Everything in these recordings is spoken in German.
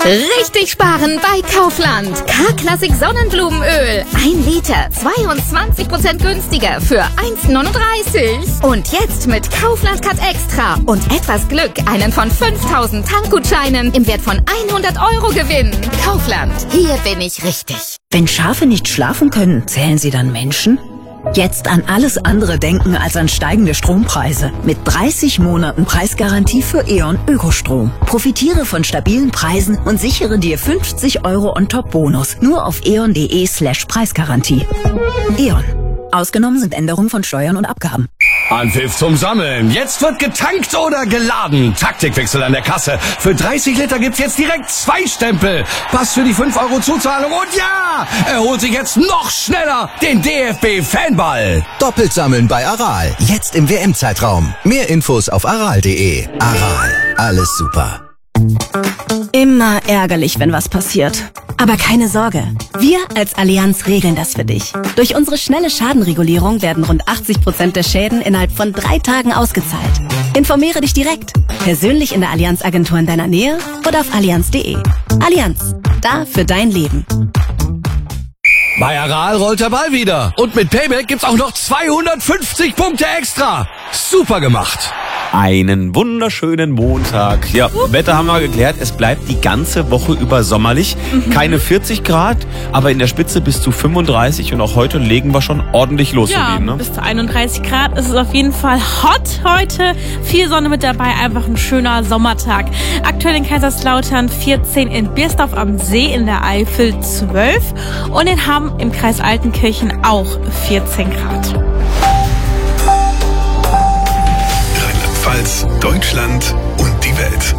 Richtig sparen bei Kaufland. K-Klassik Sonnenblumenöl. 1 Liter, 22% günstiger für 1,39. Und jetzt mit Kaufland Cut Extra und etwas Glück einen von 5.000 Tankgutscheinen im Wert von 100 € gewinnen. Kaufland, hier bin ich richtig. Wenn Schafe nicht schlafen können, zählen sie dann Menschen? Jetzt an alles andere denken als an steigende Strompreise. Mit 30 Monaten Preisgarantie für E.ON Ökostrom. Profitiere von stabilen Preisen und sichere dir 50 € on top Bonus. Nur auf eon.de/Preisgarantie. E.ON. Ausgenommen sind Änderungen von Steuern und Abgaben. Anpfiff zum Sammeln. Jetzt wird getankt oder geladen. Taktikwechsel an der Kasse. Für 30 Liter gibt's jetzt direkt 2 Stempel. Pass für die 5 € Zuzahlung. Und ja, er holt sich jetzt noch schneller den DFB-Fanball. Doppelt sammeln bei Aral. Jetzt im WM-Zeitraum. Mehr Infos auf aral.de. Aral. Alles super. Immer ärgerlich, wenn was passiert. Aber keine Sorge, wir als Allianz regeln das für dich. Durch unsere schnelle Schadenregulierung werden rund 80% der Schäden innerhalb von 3 Tagen ausgezahlt. Informiere dich direkt, persönlich in der Allianz-Agentur in deiner Nähe oder auf allianz.de. Allianz, da für dein Leben. Bei Aral rollt der Ball wieder. Und mit Payback gibt's auch noch 250 Punkte extra. Super gemacht. Einen wunderschönen Montag. Ja, Wetter haben wir geklärt. Es bleibt die ganze Woche über sommerlich. Keine 40 Grad, aber in der Spitze bis zu 35. Und auch heute legen wir schon ordentlich los. Ja, Leben, ne? Bis zu 31 Grad. Es ist auf jeden Fall hot heute. Viel Sonne mit dabei. Einfach ein schöner Sommertag. Aktuell in Kaiserslautern 14, in Biersdorf am See in der Eifel 12 und in Hamm im Kreis Altenkirchen auch 14 Grad. Rheinland-Pfalz, Deutschland und die Welt.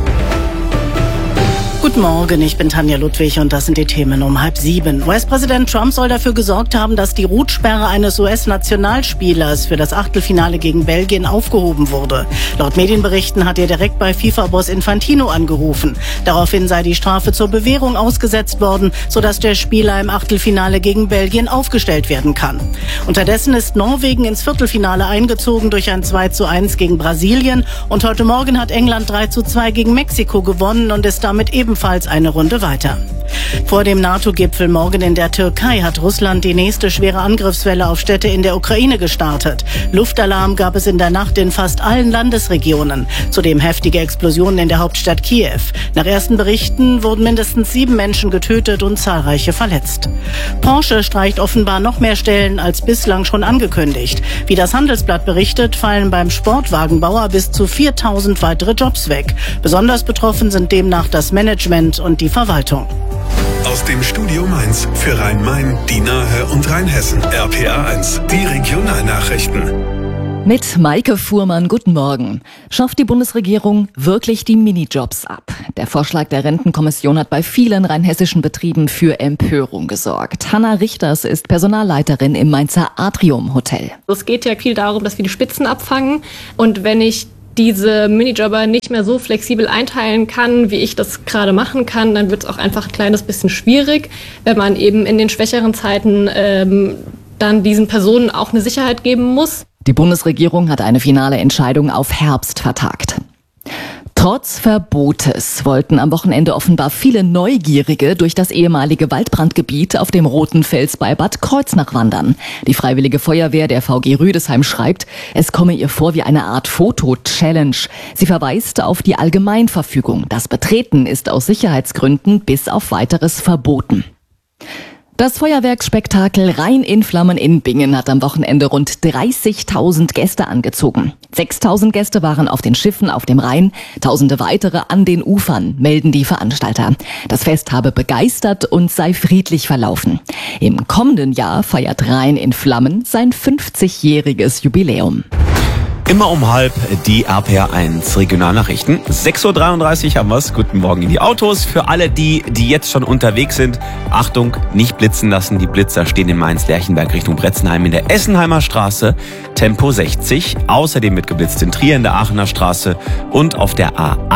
Guten Morgen, ich bin Tanja Ludwig und das sind die Themen um 6:30. US-Präsident Trump soll dafür gesorgt haben, dass die Route-Sperre eines US-Nationalspielers für das Achtelfinale gegen Belgien aufgehoben wurde. Laut Medienberichten hat er direkt bei FIFA-Boss Infantino angerufen. Daraufhin sei die Strafe zur Bewährung ausgesetzt worden, sodass der Spieler im Achtelfinale gegen Belgien aufgestellt werden kann. Unterdessen ist Norwegen ins Viertelfinale eingezogen durch ein 2:1 gegen Brasilien und heute Morgen hat England 3:2 gegen Mexiko gewonnen und ist damit ebenfalls eine Runde weiter. Vor dem NATO-Gipfel morgen in der Türkei hat Russland die nächste schwere Angriffswelle auf Städte in der Ukraine gestartet. Luftalarm gab es in der Nacht in fast allen Landesregionen. Zudem heftige Explosionen in der Hauptstadt Kiew. Nach ersten Berichten wurden mindestens 7 Menschen getötet und zahlreiche verletzt. Porsche streicht offenbar noch mehr Stellen als bislang schon angekündigt. Wie das Handelsblatt berichtet, fallen beim Sportwagenbauer bis zu 4.000 weitere Jobs weg. Besonders betroffen sind demnach das Management und die Verwaltung. Aus dem Studio Mainz für Rhein-Main, die Nahe und Rheinhessen. RPA1, die Regionalnachrichten. Mit Maike Fuhrmann, guten Morgen. Schafft die Bundesregierung wirklich die Minijobs ab? Der Vorschlag der Rentenkommission hat bei vielen rheinhessischen Betrieben für Empörung gesorgt. Hanna Richters ist Personalleiterin im Mainzer Atrium Hotel. Es geht ja viel darum, dass wir die Spitzen abfangen. Und wenn ich diese Minijobber nicht mehr so flexibel einteilen kann, wie ich das gerade machen kann, dann wird es auch einfach ein kleines bisschen schwierig, wenn man eben in den schwächeren Zeiten dann diesen Personen auch eine Sicherheit geben muss. Die Bundesregierung hat eine finale Entscheidung auf Herbst vertagt. Trotz Verbotes wollten am Wochenende offenbar viele Neugierige durch das ehemalige Waldbrandgebiet auf dem Roten Fels bei Bad Kreuznach wandern. Die Freiwillige Feuerwehr der VG Rüdesheim schreibt, es komme ihr vor wie eine Art Foto-Challenge. Sie verweist auf die Allgemeinverfügung. Das Betreten ist aus Sicherheitsgründen bis auf Weiteres verboten. Das Feuerwerksspektakel Rhein in Flammen in Bingen hat am Wochenende rund 30.000 Gäste angezogen. 6.000 Gäste waren auf den Schiffen auf dem Rhein, Tausende weitere an den Ufern, melden die Veranstalter. Das Fest habe begeistert und sei friedlich verlaufen. Im kommenden Jahr feiert Rhein in Flammen sein 50-jähriges Jubiläum. Immer um 12:30 die RPA1 Regionalnachrichten. 6:33 Uhr haben wir's. Guten Morgen in die Autos. Für alle, die jetzt schon unterwegs sind, Achtung, nicht blitzen lassen. Die Blitzer stehen in Mainz-Lerchenberg Richtung Bretzenheim in der Essenheimer Straße, Tempo 60. Außerdem wird geblitzt in Trier in der Aachener Straße und auf der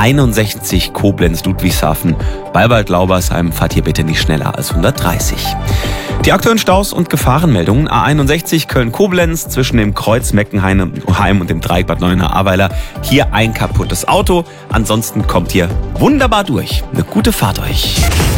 A61 Koblenz-Ludwigshafen. Bei Bad Laubersheim fahrt ihr bitte nicht schneller als 130. Die aktuellen Staus und Gefahrenmeldungen. A61 Köln-Koblenz zwischen dem Kreuz Meckenheim und dem Dreieck Bad Neuenahr-Ahrweiler. Hier ein kaputtes Auto. Ansonsten kommt ihr wunderbar durch. Eine gute Fahrt euch.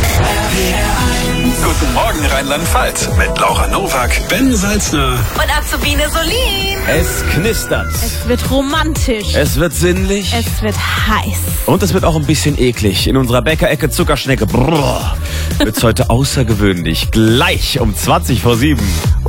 Guten Morgen Rheinland-Pfalz mit Laura Nowak, Ben Salzner Und Azubine Solin. Es knistert. Es wird romantisch. Es wird sinnlich. Es wird heiß. Und es wird auch ein bisschen eklig. In unserer Bäckerecke Zuckerschnecke wird's heute außergewöhnlich. Gleich um 7:20.